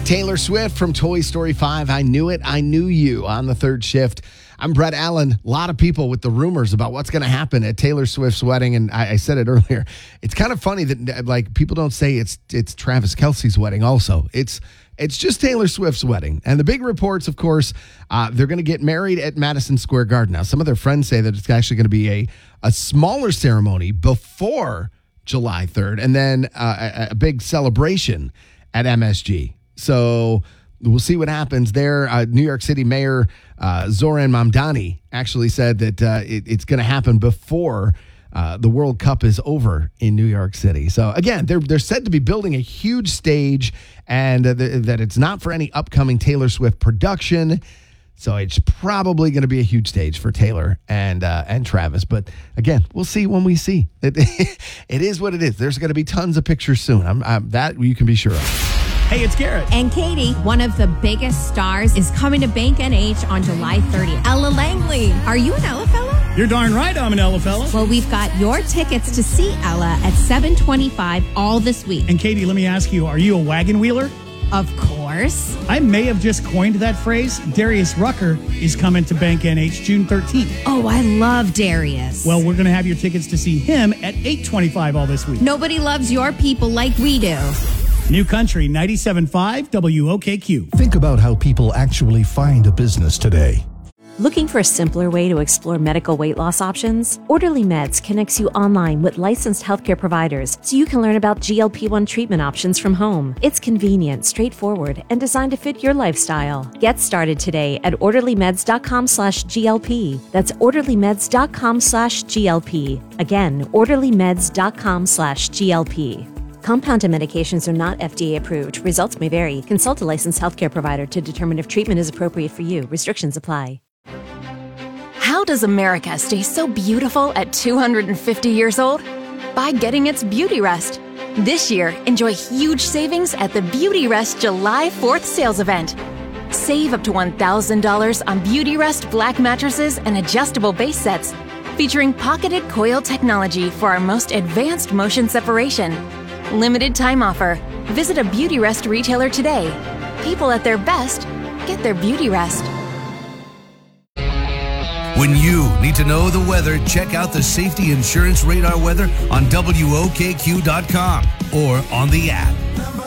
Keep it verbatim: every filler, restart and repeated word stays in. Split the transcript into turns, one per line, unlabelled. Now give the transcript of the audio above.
Taylor Swift from Toy Story five. I Knew It, I Knew You on the third shift. I'm Brett Allen. A lot of people with the rumors about what's going to happen at Taylor Swift's wedding. And I, I said it earlier. It's kind of funny that like people don't say it's it's Travis Kelce's wedding also. It's it's just Taylor Swift's wedding. And the big reports, of course, uh, they're going to get married at Madison Square Garden. Now, some of their friends say that it's actually going to be a, a smaller ceremony before July third and then uh, a, a big celebration at M S G. So we'll see what happens there. Uh, New York City Mayor uh, Zoran Mamdani actually said that uh, it, it's going to happen before uh, the World Cup is over in New York City. So again, they're they're said to be building a huge stage, and uh, th- that it's not for any upcoming Taylor Swift production. So it's probably going to be a huge stage for Taylor and uh, and Travis. But again, we'll see when we see. It, it is what it is. There's going to be tons of pictures soon. I'm, I'm, that you can be sure of.
Hey, it's Garrett.
And Katie, one of the biggest stars, is coming to Bank N H on July thirtieth. Ella Langley. Are you an Ella fella?
You're darn right I'm an Ella fella.
Well, we've got your tickets to see Ella at seven twenty-five all this week.
And Katie, let me ask you, are you a wagon wheeler?
Of course.
I may have just coined that phrase. Darius Rucker is coming to Bank N H June thirteenth.
Oh, I love Darius.
Well, we're going to have your tickets to see him at eight twenty-five all this week.
Nobody loves your people like we do.
New Country ninety-seven point five W O K Q.
Think about how people actually find a business today.
Looking for a simpler way to explore medical weight loss options? Orderly Meds connects you online with licensed healthcare providers so you can learn about G L P one treatment options from home. It's convenient, straightforward, and designed to fit your lifestyle. Get started today at orderlymeds.com slash GLP. That's orderlymeds.com slash GLP. Again, orderlymeds.com slash GLP. Compounded medications are not F D A approved. Results may vary. Consult a licensed healthcare provider to determine if treatment is appropriate for you. Restrictions apply.
How does America stay so beautiful at two hundred fifty years old? By getting its Beauty Rest. This year, enjoy huge savings at the Beauty Rest July fourth sales event. Save up to one thousand dollars on Beauty Rest black mattresses and adjustable base sets, featuring pocketed coil technology for our most advanced motion separation. Limited time offer. Visit a Beauty Rest retailer today. People at their best get their Beauty Rest.
When you need to know the weather, check out the Safety Insurance Radar weather on W O K Q dot com or on the app.